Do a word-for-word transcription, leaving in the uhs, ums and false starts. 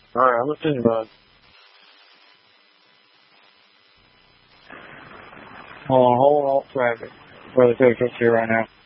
Alright, I'm listening, bud. Hold on, hold on, traffic. Really quick, let's see right now.